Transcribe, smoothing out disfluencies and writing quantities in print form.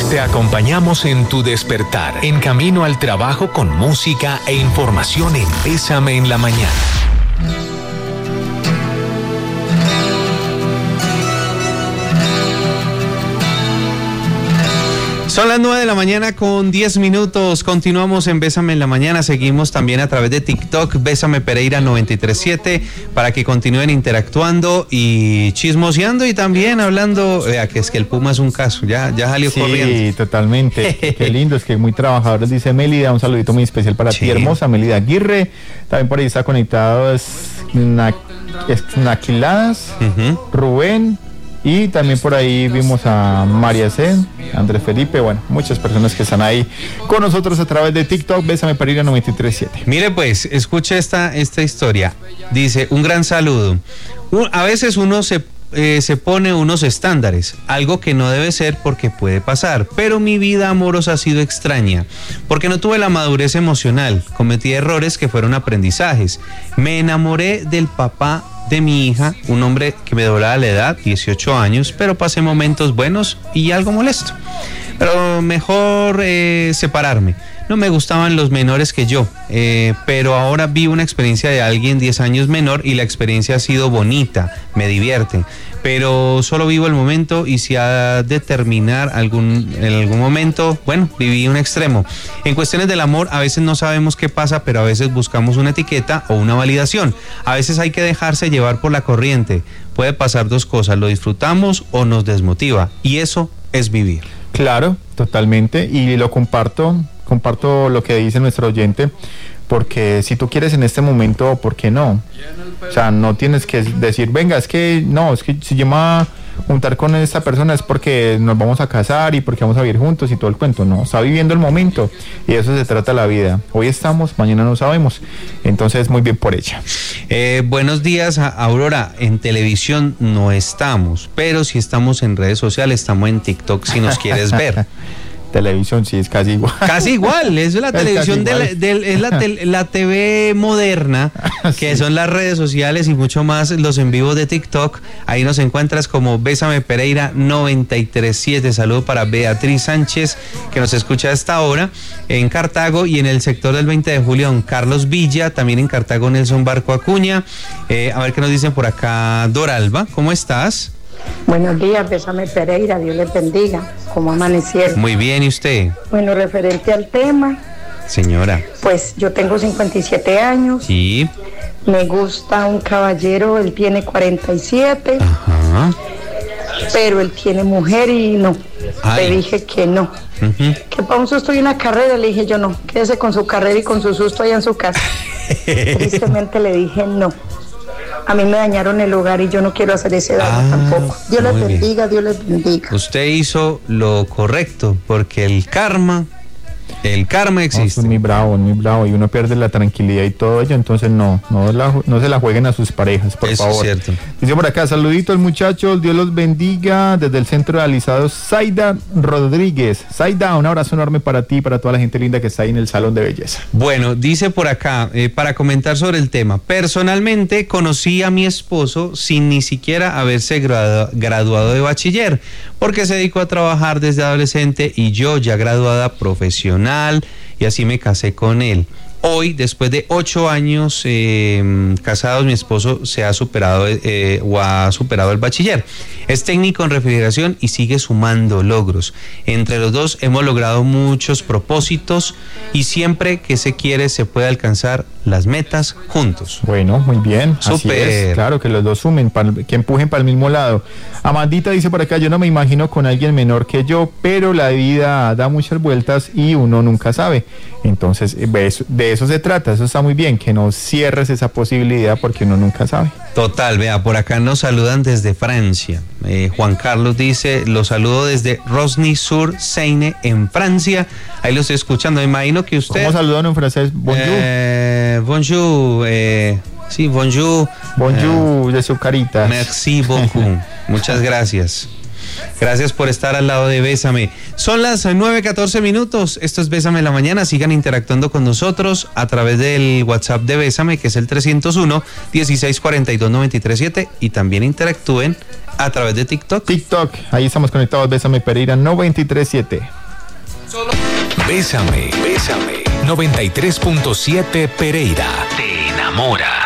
Te acompañamos en tu despertar, en camino al trabajo con música e información en Bésame en la Mañana. Son las 9 de la mañana con 10 minutos. Continuamos en Bésame en la Mañana. Seguimos también a través de TikTok, Bésame Pereira 937, para que continúen interactuando y chismoseando y también hablando. Que es que el Puma es un caso, ya salió corriendo. Sí, totalmente. Qué lindo, es que muy trabajadores, dice Mélida. Un saludito muy especial para ti, hermosa Mélida Aguirre. También por ahí está conectado Naquiladas, Rubén. Y también por ahí vimos a María C, Andrés Felipe, bueno, muchas personas que están ahí con nosotros a través de TikTok, Bésame Pereira 937. Mire pues, escuche esta historia. Dice, un gran saludo. A veces uno se pone unos estándares, algo que no debe ser porque puede pasar, pero mi vida amorosa ha sido extraña, porque no tuve la madurez emocional, cometí errores que fueron aprendizajes, me enamoré del papá de mi hija, un hombre que me doblaba la edad, 18 años, pero pasé momentos buenos y algo molesto. Pero mejor separarme. No me gustaban los menores que yo, pero ahora vivo una experiencia de alguien 10 años menor y la experiencia ha sido bonita, me divierte. Pero solo vivo el momento y si ha de terminar en algún momento, bueno, viví un extremo. En cuestiones del amor, a veces no sabemos qué pasa, pero a veces buscamos una etiqueta o una validación. A veces hay que dejarse llevar por la corriente. Puede pasar dos cosas, lo disfrutamos o nos desmotiva. Y eso es vivir. Claro, totalmente. Y lo comparto lo que dice nuestro oyente. Porque si tú quieres en este momento, ¿por qué no? O sea, no tienes que decir, venga, es que si yo me voy a juntar con esta persona es porque nos vamos a casar y porque vamos a vivir juntos y todo el cuento. No, está viviendo el momento y de eso se trata la vida. Hoy estamos, mañana no sabemos. Entonces, muy bien por ella. Buenos días, Aurora. En televisión no estamos, pero si estamos en redes sociales, estamos en TikTok si nos quieres ver. Televisión sí es casi igual. Casi igual, es la televisión es la TV moderna, que son las redes sociales y mucho más los en vivos de TikTok. Ahí nos encuentras como Bésame Pereira 937. Saludo para Beatriz Sánchez, que nos escucha a esta hora en Cartago, y en el sector del 20 de julio don Carlos Villa, también en Cartago Nelson Barco Acuña. A ver qué nos dicen por acá. Doralba, ¿cómo estás? Buenos días, Bésame Pereira, Dios les bendiga. ¿Cómo amanecieron? Muy bien, ¿y usted? Bueno, referente al tema, señora, pues yo tengo 57 años. Sí. Me gusta un caballero, él tiene 47. Ajá. Pero él tiene mujer y no. Le dije que no. Que para un susto y una carrera, le dije yo no. Quédese con su carrera y con su susto allá en su casa. Tristemente le dije no. A mí me dañaron el hogar y yo no quiero hacer ese daño tampoco. Dios les bendiga, Dios les bendiga. Usted hizo lo correcto, porque el karma existe. Es muy bravo, y uno pierde la tranquilidad y todo ello, entonces no se la jueguen a sus parejas, por favor. Eso es cierto. Dice por acá, saludito al muchacho, Dios los bendiga, desde el centro de alisados, Zaida Rodríguez. Zaida, un abrazo enorme para ti y para toda la gente linda que está ahí en el salón de belleza. Bueno, dice por acá, para comentar sobre el tema, personalmente conocí a mi esposo sin ni siquiera haberse graduado de bachiller, porque se dedicó a trabajar desde adolescente y yo ya graduada profesional, y así me casé con él. Hoy, después de 8 años casados, mi esposo se ha superado o ha superado el bachiller. Es técnico en refrigeración y sigue sumando logros. Entre los dos hemos logrado muchos propósitos y siempre que se quiere se puede alcanzar las metas juntos. Bueno, muy bien. Súper. Así es, claro, que los dos sumen, que empujen para el mismo lado. Amandita dice por acá, yo no me imagino con alguien menor que yo, pero la vida da muchas vueltas y uno nunca sabe. Entonces, de eso se trata, eso está muy bien, que no cierres esa posibilidad porque uno nunca sabe. Total, vea, por acá nos saludan desde Francia. Juan Carlos dice, los saludo desde Rosny-sur-Seine en Francia. Ahí lo estoy escuchando, me imagino que usted... ¿Cómo saludan en francés? Bonjour. Bonjour, sí, bonjour. Bonjour, de su carita. Merci beaucoup. Muchas gracias. Gracias por estar al lado de Bésame. Son las 9:14 minutos. Esto es Bésame en la Mañana. Sigan interactuando con nosotros a través del WhatsApp de Bésame, que es el 301-1642-937. Y también interactúen a través de TikTok. Ahí estamos conectados. Bésame Pereira 937. Bésame, bésame. 93.7 Pereira. Te enamora.